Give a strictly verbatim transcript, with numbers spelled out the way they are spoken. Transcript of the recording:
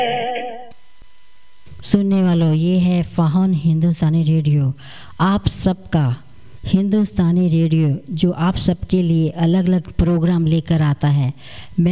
सुनने वालों, ये है फ़ाहन हिंदुस्तानी रेडियो, आप सबका हिंदुस्तानी रेडियो जो आप सबके लिए अलग अलग प्रोग्राम लेकर आता है। मैं